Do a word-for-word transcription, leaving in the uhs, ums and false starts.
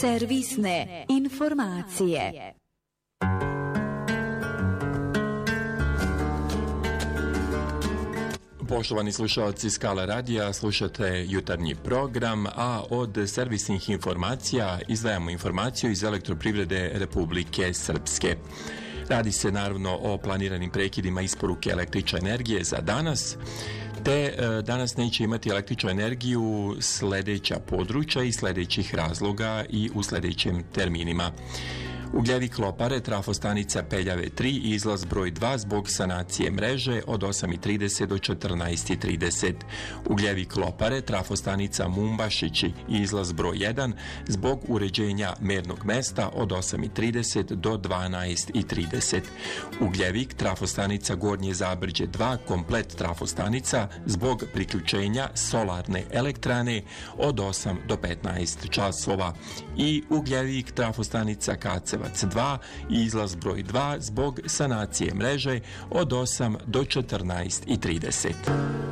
Servisne informacije. Poštovani slušalci Skala radija, slušate jutarnji program, a od servisnih informacija izdvajamo informaciju iz Elektroprivrede Republike Srpske. Radi se naravno o planiranim prekidima isporuke električne energije za danas, te e, danas neće imati električnu energiju sledeća područja i sledećih razloga i u sledećim terminima. Ugljevik Lopare, trafostanica Peljave tri, izlaz broj dva zbog sanacije mreže od osam i trideset do četrnaest i trideset. Ugljevik Lopare, trafostanica Mumbašići, izlaz broj jedan zbog uređenja mernog mesta od osam i trideset do dvanaest i trideset. Ugljevik, trafostanica Gornje Zabrđe dva, komplet trafostanica zbog priključenja solarne elektrane od osam do petnaest časova. I Ugljevik, trafostanica Kacevac dva, izlaz broj dva zbog sanacije mreže od osam do četrnaest i trideset.